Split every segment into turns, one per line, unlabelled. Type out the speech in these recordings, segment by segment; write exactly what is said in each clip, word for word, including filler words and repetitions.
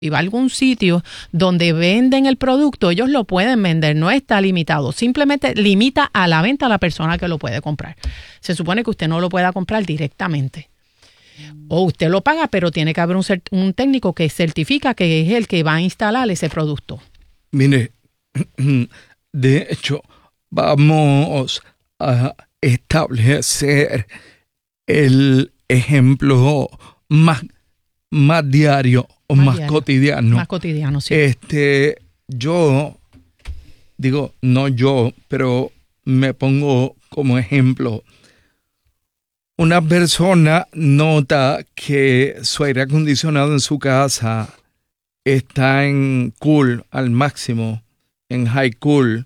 y va a algún sitio donde venden el producto, ellos lo pueden vender, no está limitado. Simplemente limita a la venta a la persona que lo puede comprar. Se supone que usted no lo pueda comprar directamente. O usted lo paga, pero tiene que haber un, cert- un técnico que certifica que es el que va a instalar ese producto.
Mire, de hecho, vamos a establecer el ejemplo más, más diario o más, más diario, cotidiano.
Más cotidiano, sí.
Este, yo, digo, no yo, pero me pongo como ejemplo. Una persona nota que su aire acondicionado en su casa está en cool al máximo, en high cool,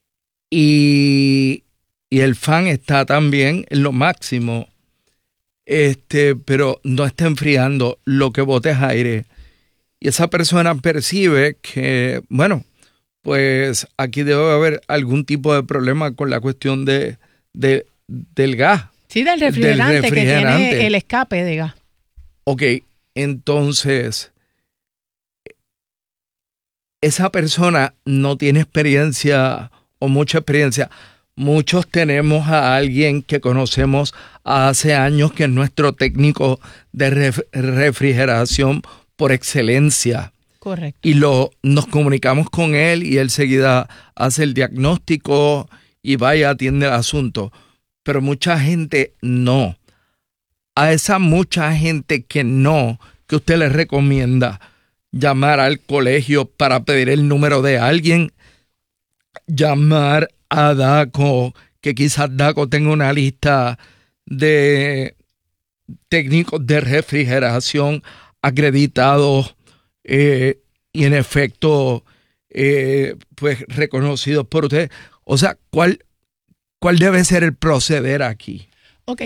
y, y el fan está también en lo máximo, este, pero no está enfriando, lo que bota es aire. Y esa persona percibe que, bueno, pues aquí debe haber algún tipo de problema con la cuestión de, de, del gas.
Sí, del refrigerante, del refrigerante que tiene el escape de gas.
Ok, entonces, esa persona no tiene experiencia o mucha experiencia. Muchos tenemos a alguien que conocemos hace años que es nuestro técnico de ref- refrigeración por excelencia.
Correcto.
Y lo, nos comunicamos con él y él seguida hace el diagnóstico y vaya, atiende el asunto. Pero mucha gente no. A esa mucha gente que no, que usted le recomienda llamar al colegio para pedir el número de alguien, llamar a DACO, que quizás DACO tenga una lista de técnicos de refrigeración acreditados eh, y en efecto eh, pues reconocidos por usted. O sea, ¿cuál ¿Cuál debe ser el proceder aquí?
Ok,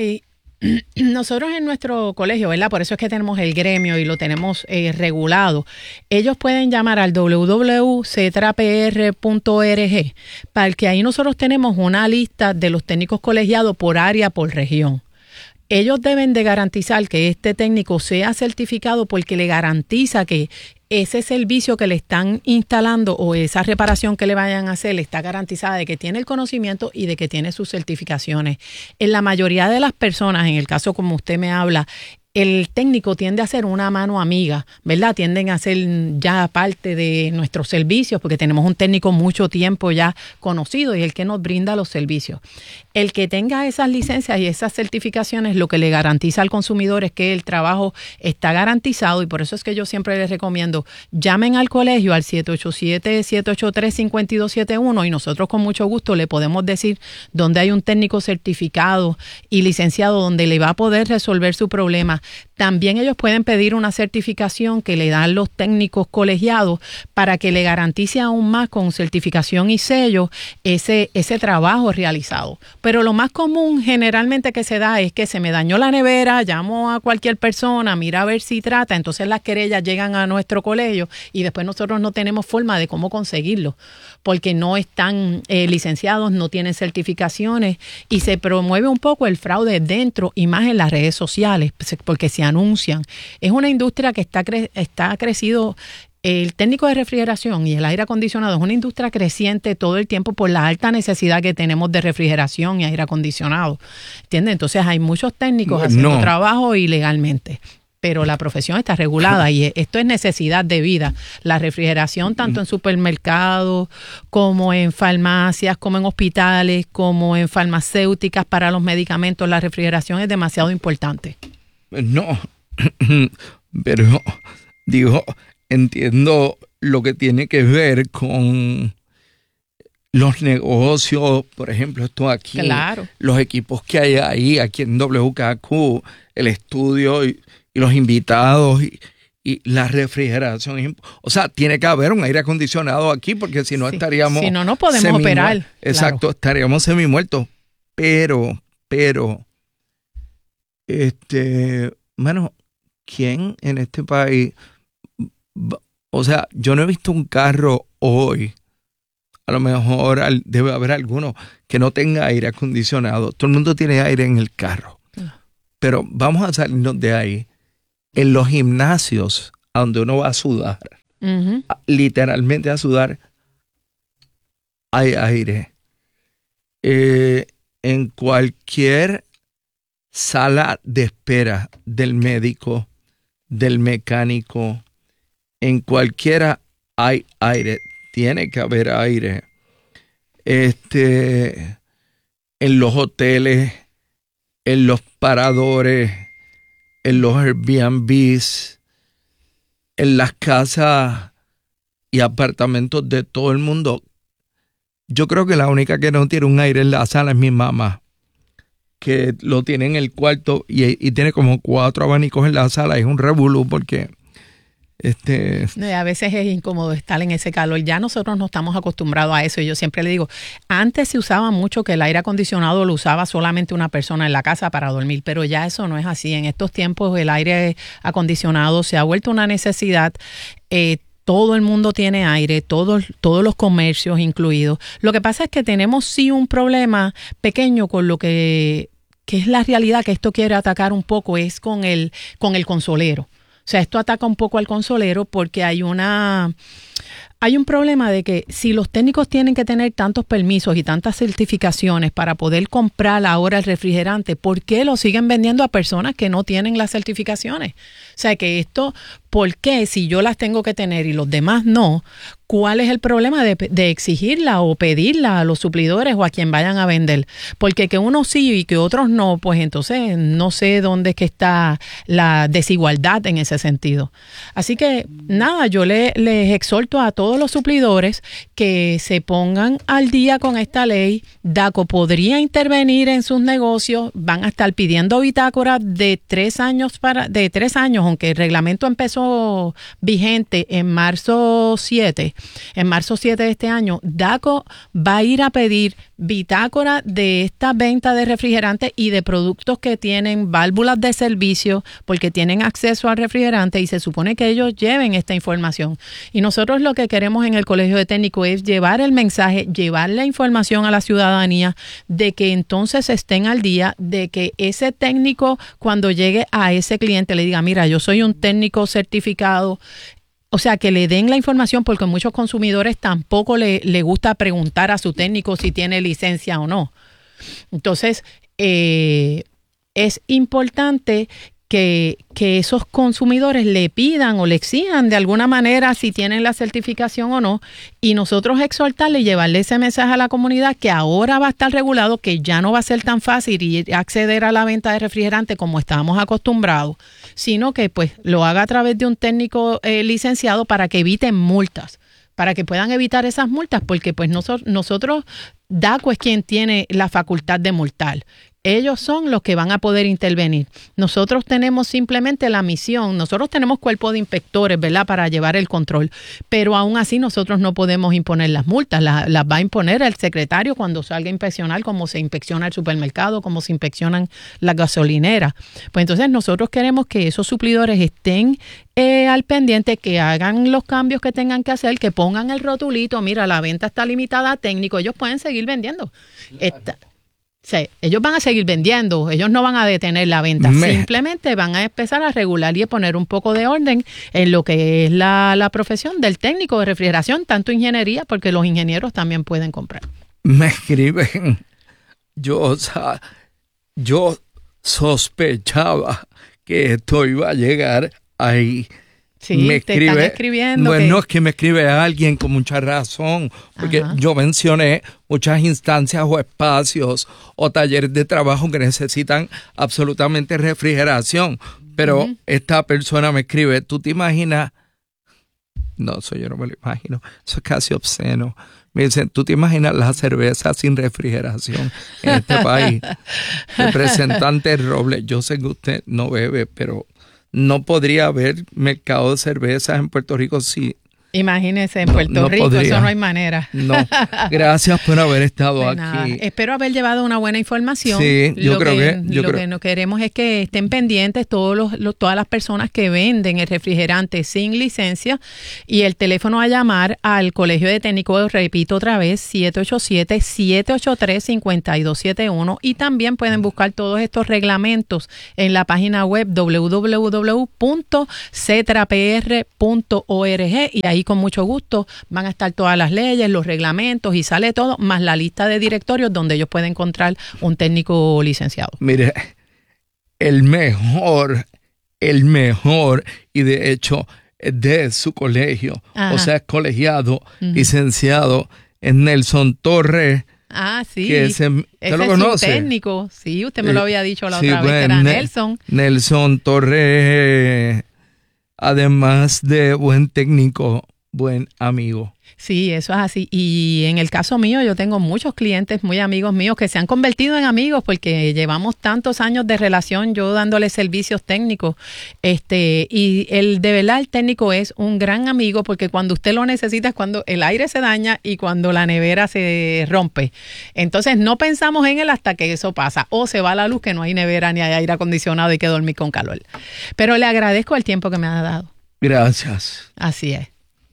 nosotros en nuestro colegio, ¿verdad? Por eso es que tenemos el gremio y lo tenemos eh, regulado. Ellos pueden llamar al doble u doble u doble u punto cetra p r punto org para que ahí nosotros tenemos una lista de los técnicos colegiados por área, por región. Ellos deben de garantizar que este técnico sea certificado porque le garantiza que ese servicio que le están instalando o esa reparación que le vayan a hacer está garantizada de que tiene el conocimiento y de que tiene sus certificaciones. En la mayoría de las personas, en el caso como usted me habla, el técnico tiende a ser una mano amiga, ¿verdad? Tienden a ser ya parte de nuestros servicios porque tenemos un técnico mucho tiempo ya conocido y el que nos brinda los servicios. El que tenga esas licencias y esas certificaciones lo que le garantiza al consumidor es que el trabajo está garantizado y por eso es que yo siempre les recomiendo llamen al colegio al siete ocho siete, siete ocho tres, cinco dos siete uno y nosotros con mucho gusto le podemos decir dónde hay un técnico certificado y licenciado donde le va a poder resolver su problema. También ellos pueden pedir una certificación que le dan los técnicos colegiados para que le garantice aún más con certificación y sello ese, ese trabajo realizado. Pero lo más común generalmente que se da es que se me dañó la nevera, llamo a cualquier persona, mira a ver si trata, entonces las querellas llegan a nuestro colegio y después nosotros no tenemos forma de cómo conseguirlo porque no están eh, licenciados, no tienen certificaciones y se promueve un poco el fraude dentro y más en las redes sociales porque se anuncian. Es una industria que está, cre- está crecido. El técnico de refrigeración y el aire acondicionado es una industria creciente todo el tiempo por la alta necesidad que tenemos de refrigeración y aire acondicionado. ¿Entiendes? Entonces hay muchos técnicos haciendo
no.
trabajo ilegalmente. Pero la profesión está regulada y esto es necesidad de vida. La refrigeración tanto en supermercados como en farmacias, como en hospitales, como en farmacéuticas para los medicamentos, la refrigeración es demasiado importante.
No, pero digo, entiendo lo que tiene que ver con los negocios, por ejemplo, esto aquí,
claro.
Los equipos que hay ahí, aquí en W K Q, el estudio y, y los invitados y, y la refrigeración. O sea, tiene que haber un aire acondicionado aquí porque si no
sí.
estaríamos...
Si no, no podemos operar.
Exacto, claro. Estaríamos semimuertos. Pero, pero, este, bueno, ¿quién en este país? O sea, yo no he visto un carro hoy, a lo mejor debe haber alguno que no tenga aire acondicionado. Todo el mundo tiene aire en el carro. Pero vamos a salirnos de ahí. En los gimnasios a donde uno va a sudar,
Uh-huh.
literalmente a sudar, hay aire. Eh, en cualquier sala de espera del médico, del mecánico, en cualquiera hay aire. Tiene que haber aire. Este, en los hoteles, en los paradores, en los Airbnbs, en las casas y apartamentos de todo el mundo. Yo creo que la única que no tiene un aire en la sala es mi mamá, que lo tiene en el cuarto y, y tiene como cuatro abanicos en la sala. Es un revolú porque este
a veces es incómodo estar en ese calor. Ya nosotros no estamos acostumbrados a eso. Y yo siempre le digo, antes se usaba mucho que el aire acondicionado lo usaba solamente una persona en la casa para dormir, pero ya eso no es así. En estos tiempos el aire acondicionado se ha vuelto una necesidad. Eh, Todo el mundo tiene aire, todos, todos los comercios incluidos. Lo que pasa es que tenemos sí un problema pequeño con lo que, que es la realidad que esto quiere atacar un poco, es con el, con el consolero. O sea, esto ataca un poco al consolero porque hay una... Hay un problema de que si los técnicos tienen que tener tantos permisos y tantas certificaciones para poder comprar ahora el refrigerante, ¿por qué lo siguen vendiendo a personas que no tienen las certificaciones? O sea, que esto, ¿por qué si yo las tengo que tener y los demás no? ¿Cuál es el problema de, de exigirla o pedirla a los suplidores o a quien vayan a vender? Porque que unos sí y que otros no, pues entonces no sé dónde es que está la desigualdad en ese sentido. Así que nada, yo le, les exhorto a todos los suplidores que se pongan al día con esta ley. DACO podría intervenir en sus negocios, van a estar pidiendo bitácora de tres años para, de tres años, aunque el reglamento empezó vigente en marzo siete. En marzo siete de este año, DACO va a ir a pedir bitácora de esta venta de refrigerantes y de productos que tienen válvulas de servicio porque tienen acceso al refrigerante y se supone que ellos lleven esta información. Y nosotros lo que queremos en el Colegio de Técnicos es llevar el mensaje, llevar la información a la ciudadanía de que entonces estén al día, de que ese técnico cuando llegue a ese cliente le diga, mira, yo soy un técnico certificado. O sea, que le den la información porque muchos consumidores tampoco le, le gusta preguntar a su técnico si tiene licencia o no. Entonces, eh, es importante que, que esos consumidores le pidan o le exijan de alguna manera si tienen la certificación o no, y nosotros exhortarle y llevarle ese mensaje a la comunidad que ahora va a estar regulado, que ya no va a ser tan fácil ir a acceder a la venta de refrigerante como estábamos acostumbrados, sino que pues lo haga a través de un técnico eh, licenciado para que eviten multas, para que puedan evitar esas multas, porque pues nosotros, nosotros DACO es quien tiene la facultad de multar. Ellos son los que van a poder intervenir. Nosotros tenemos simplemente la misión, nosotros tenemos cuerpo de inspectores, ¿verdad?, para llevar el control, pero aún así nosotros no podemos imponer las multas, las, las va a imponer el secretario cuando salga a inspeccionar, como se inspecciona el supermercado, como se inspeccionan las gasolineras. Pues entonces nosotros queremos que esos suplidores estén eh, al pendiente, que hagan los cambios que tengan que hacer, que pongan el rotulito, mira, la venta está limitada a técnico, ellos pueden seguir vendiendo. Esta, Sí, ellos van a seguir vendiendo, ellos no van a detener la venta, Me. simplemente van a empezar a regular y a poner un poco de orden en lo que es la, la profesión del técnico de refrigeración, tanto ingeniería, porque los ingenieros también pueden comprar.
Me escriben, yo, o sea, yo sospechaba que esto iba a llegar ahí.
Sí, me te escribe, están escribiendo.
Bueno,
que...
no es que me escribe alguien con mucha razón, porque Ajá. yo mencioné muchas instancias o espacios o talleres de trabajo que necesitan absolutamente refrigeración, pero uh-huh. esta persona me escribe, ¿tú te imaginas? No, eso yo no me lo imagino, eso es casi obsceno. Me dicen, ¿tú te imaginas la cerveza sin refrigeración en este país? Representante Robles, yo sé que usted no bebe, pero... no podría haber mercado de cervezas en Puerto Rico si,
Imagínese, en Puerto
no, no
Rico,
podría.
Eso no hay manera.
No, gracias por haber estado
De
aquí.
nada. Espero haber llevado una buena información.
Sí, yo
lo
creo que... Yo
lo
creo...
que no queremos es que estén pendientes todos los, los, todas las personas que venden el refrigerante sin licencia, y el teléfono a llamar al Colegio de Técnicos, repito otra vez, siete ocho siete, siete ocho tres, cinco dos siete uno, y también pueden buscar todos estos reglamentos en la página web doble u doble u doble u punto cetra p r punto org, y ahí con mucho gusto van a estar todas las leyes, los reglamentos, y sale todo, más la lista de directorios donde ellos pueden encontrar un técnico licenciado.
Mire, el mejor, el mejor, y de hecho de su colegio, Ajá. o sea, colegiado, uh-huh. licenciado, es Nelson Torres.
Ah, sí.
Que ese, ¿usted
ese
lo
es
conoce?
Su técnico. Sí, usted me lo había dicho la
sí,
otra
bueno,
vez, que era
Ne-
Nelson.
Nelson Torres, además de buen técnico, buen amigo.
Sí, eso es así. Y en el caso mío, yo tengo muchos clientes muy amigos míos que se han convertido en amigos porque llevamos tantos años de relación, yo dándoles servicios técnicos. Este, y el de verdad, el técnico es un gran amigo, porque cuando usted lo necesita es cuando el aire se daña y cuando la nevera se rompe. Entonces no pensamos en él hasta que eso pasa, o se va la luz, que no hay nevera ni hay aire acondicionado y hay que dormir con calor. Pero le agradezco el tiempo que me ha dado.
Gracias.
Así es.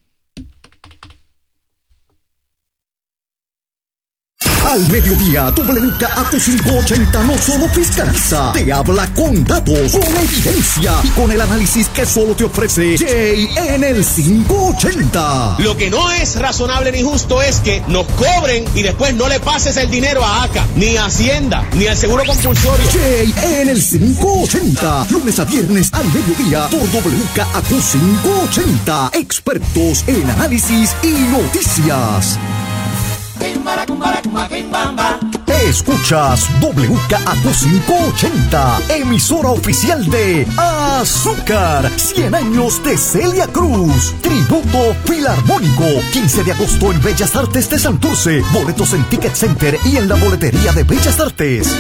Al mediodía, W K A Q quinientos ochenta no solo fiscaliza, te habla con datos, con evidencia y con el análisis que solo te ofrece Jay en el quinientos ochenta.
Lo que no es razonable ni justo es que nos cobren y después no le pases el dinero a ACA, ni a Hacienda, ni al Seguro Compulsorio.
Jay en el quinientos ochenta, lunes a viernes al mediodía por W K A Q quinientos ochenta, expertos en análisis y noticias. Escuchas W K A Q quinientos ochenta, emisora oficial de Azúcar, cien años de Celia Cruz, tributo filarmónico, quince de agosto en Bellas Artes de Santurce, boletos en Ticket Center y en la boletería de Bellas Artes.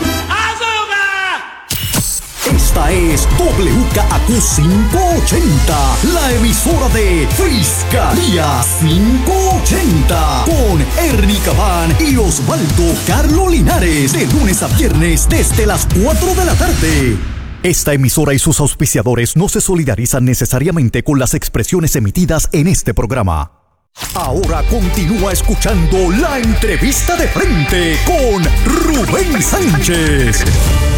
Esta es W K A Q quinientos ochenta, la emisora de Fiscalía quinientos ochenta, con Ernie Cabán y Osvaldo Carlo Linares, de lunes a viernes desde las cuatro de la tarde. Esta emisora y sus auspiciadores no se solidarizan necesariamente con las expresiones emitidas en este programa. Ahora continúa escuchando la entrevista de frente con Rubén Sánchez.